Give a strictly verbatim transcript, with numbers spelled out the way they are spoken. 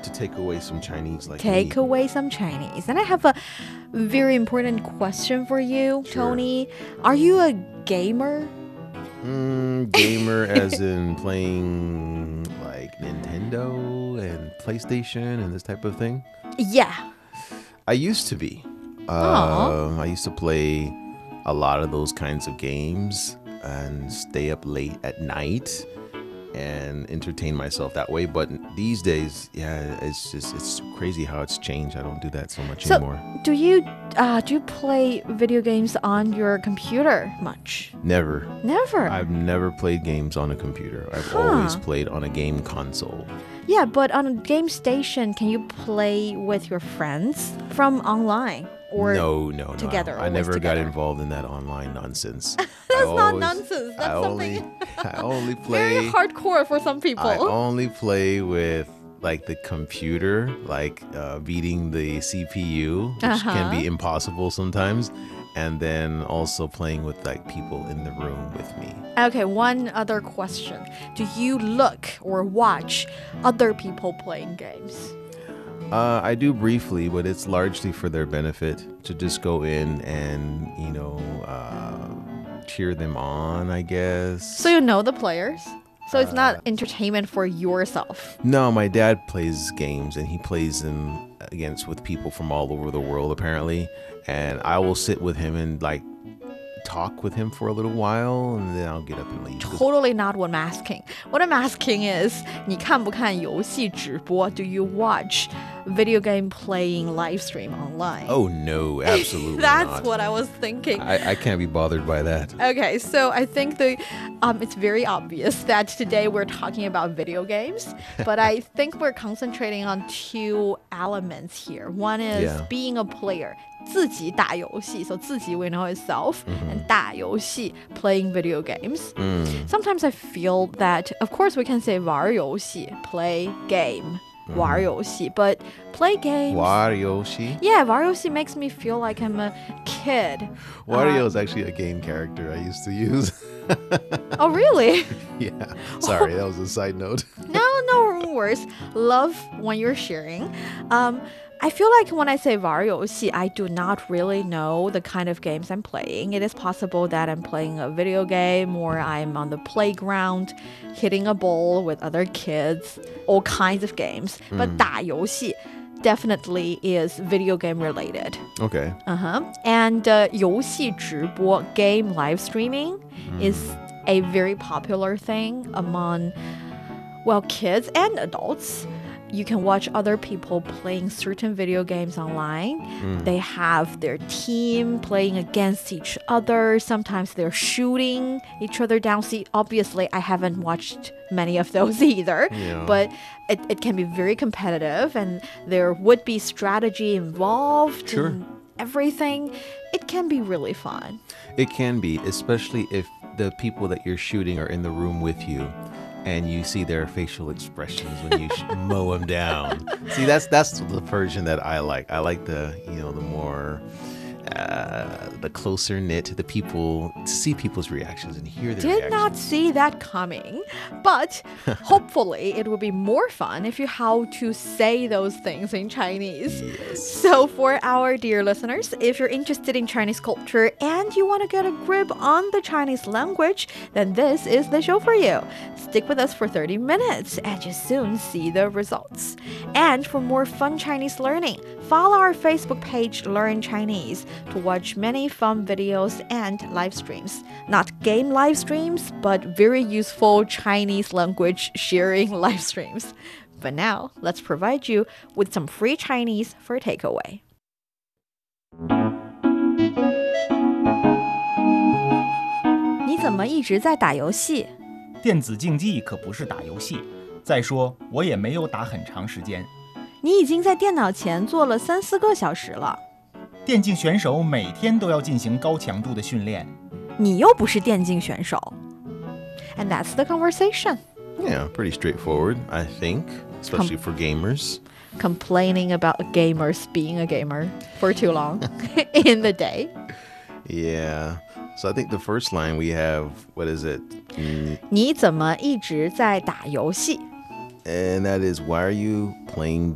to take away some Chinese like Take me. away some Chinese. And I have a very important question for you, Sure. Tony. Are you a gamer? Mm, gamer as in playing like Nintendo and PlayStation and this type of thing? Yeah. I used to be. Aw. Uh, I used to play a lot of those kinds of games and stay up late at night and entertain myself that way. But these days, yeah, it's just it's crazy how it's changed. I don't do that so much So, anymore. do you uh, do you play video games on your computer much? Never. Never. I've never played games on a computer. I've Huh. always played on a game console. Yeah, but on a game station, can you play with your friends from online? Or no, no, no. together, I, I always never got together? involved in that online nonsense. That's I not always- nonsense. That's I only, something I only very play. hardcore for some people. I only play with like the computer, like uh, beating the C P U, which Uh-huh. can be impossible sometimes, and then also playing with like people in the room with me. Okay, one other question. Do you look or watch other people playing games? Uh, I do briefly, but it's largely for their benefit to just go in and, you know, uh, cheer them on, I guess. So you know the players? So it's Uh, not entertainment for yourself. No, my dad plays games and he plays them against with people from all over the world, apparently. And I will sit with him and like talk with him for a little while and then I'll get up and leave. Totally not what I'm asking. What I'm asking is, 你看不看游戏直播? Do you watch video game playing live stream online? Oh, no, absolutely That's not. what I was thinking. I, I can't be bothered by that. Okay, so I think the um, it's very obvious that today we're talking about video games, but I think we're concentrating on two elements here. One is Yeah. being a player, 自己打游戏, so 自己 we know is self, and 打游戏, playing video games. Mm. Sometimes I feel that, of course, we can say 玩游戏, play game, 玩游戏, but play games. Warioshi? Yeah, 玩游戏 makes me feel like I'm a kid. Wario Uh, is actually a game character I used to use. Oh, really? Yeah. Sorry, that was a side note. No, no worries. Love when you're sharing. Um, I feel like when I say 玩游戏, I do not really know the kind of games I'm playing. It is possible that I'm playing a video game or I'm on the playground hitting a ball with other kids, all kinds of games. But 打游戏 definitely is video game related. Okay. Uh-huh. And uh, 游戏直播, game live streaming, is a very popular thing among, well, kids and adults. You can watch other people playing certain video games online. They have their team playing against each other. Sometimes they're shooting each other down. See, obviously, I haven't watched many of those either. Yeah. But it, it can be very competitive and there would be strategy involved. Sure. And everything. It can be really fun. It can be, especially if the people that you're shooting are in the room with you and you see their facial expressions when you sh- mow them down. See, that's that's the version that I like. I like the, you know, the more uh, the closer knit, the people, to see people's reactions and hear their Did reactions. not see that coming, but hopefully it will be more fun if you how to say those things in Chinese. Yes. So for our dear listeners, if you're interested in Chinese culture and you want to get a grip on the Chinese language, then this is the show for you. Stick with us for thirty minutes and you soon see the results. And for more fun Chinese learning, follow our Facebook page Learn Chinese to watch many fun videos and live streams. Not game live streams, but very useful Chinese language sharing live streams. But now, let's provide you with some free Chinese for takeaway. 你怎么一直在打游戏？ 电子竞技可不是打游戏。再说，我也没有打很长时间。 你已经在电脑前坐了三四个小时了。 电竞选手每天都要进行高强度的训练。 你又不是电竞选手。And that's the conversation. Yeah, pretty straightforward, I think, especially for gamers. Complaining about gamers being a gamer for too long in the day. Yeah. So I think the first line we have, what is it? Mm, 你怎么一直在打游戏？ And that is, why are you playing